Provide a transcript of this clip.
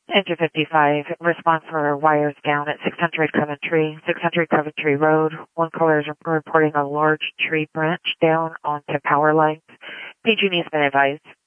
Engine 55, response for wires down at 600 Coventry Road. One caller is reporting a large tree branch down onto power lines. PG&E has been advised.